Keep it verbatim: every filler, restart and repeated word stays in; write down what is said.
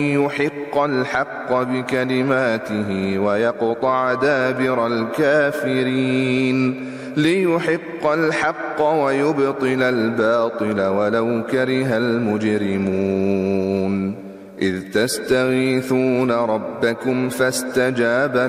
ليحق الحق بكلماته ويقطع دابر الكافرين ليحق الحق ويبطل الباطل ولو كره المجرمون إذ تستغيثون ربكم فاستجاب